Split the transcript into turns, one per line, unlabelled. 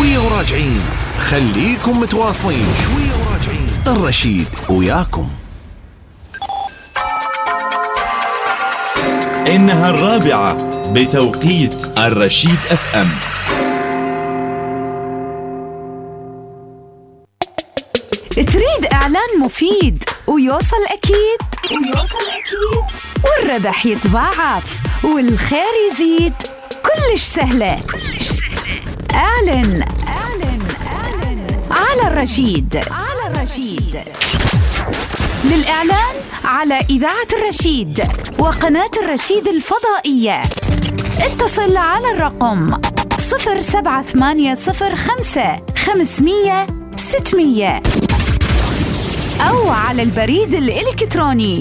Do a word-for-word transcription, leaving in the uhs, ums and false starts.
شوية وراجعين، خليكم متواصلين. شوية وراجعين، الرشيد وياكم.
إنها الرابعة بتوقيت الرشيد اف ام.
تريد إعلان مفيد ويوصل أكيد ويوصل أكيد والربح يتضاعف والخير يزيد؟ كلش سهلة كلش سهلة. أعلن أعلن أعلن على الرشيد على الرشيد. للإعلان على إذاعة الرشيد وقناة الرشيد الفضائية اتصل على الرقم صفر سبعة ثمانية صفر خمسة خمسمية ستمية أو على البريد الإلكتروني